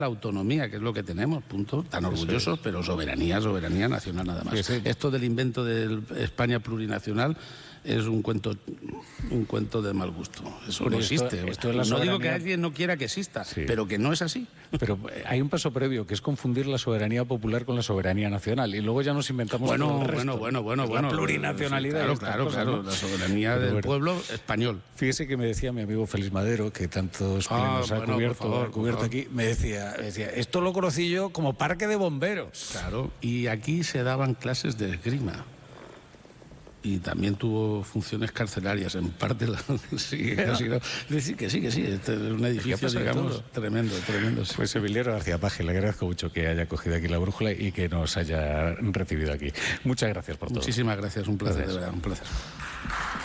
la autonomía, que es lo que tenemos, punto. Tan orgullosos, pero soberanía nacional nada más. Sí. Esto del invento de España plurinacional es un cuento de mal gusto. Eso no existe. Esto es la no digo que soberanía... alguien no quiera que exista, pero que no es así. Pero hay un paso previo, que es confundir la soberanía popular con la soberanía nacional. Y luego ya nos inventamos todo el resto. La plurinacionalidad. Claro, ¿no? La soberanía del pueblo español. Fíjese que me decía mi amigo Félix Madero, que tantos plenos ha cubierto aquí, me decía, esto lo conocí yo como parque de bomberos. Claro, y aquí se daban clases de esgrima. Y también tuvo funciones carcelarias, en parte. Sí, casi no. Decir que sí. Este es un edificio, digamos, tremendo. Sí. Pues Emiliano García Paje, le agradezco mucho que haya cogido aquí la brújula y que nos haya recibido aquí. Muchas gracias por todo. Muchísimas gracias, un placer, de verdad, un placer.